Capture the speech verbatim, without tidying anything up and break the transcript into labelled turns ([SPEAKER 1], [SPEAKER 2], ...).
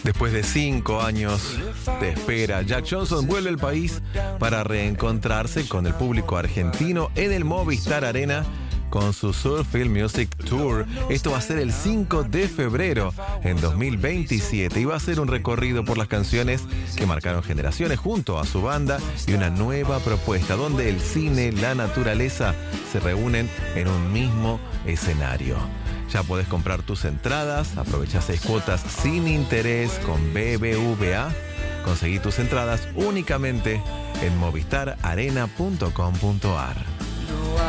[SPEAKER 1] Después de cinco años de espera, Jack Johnson vuelve al país para reencontrarse con el público argentino en el Movistar Arena con su Surfing Music Tour. Esto va a ser el cinco de febrero en dos mil veintisiete y va a ser un recorrido por las canciones que marcaron generaciones junto a su banda y una nueva propuesta donde el cine, la naturaleza se reúnen en un mismo escenario. Ya podés comprar tus entradas, aprovecha seis cuotas sin interés con B B V A. Conseguí tus entradas únicamente en movistar arena punto com punto ar.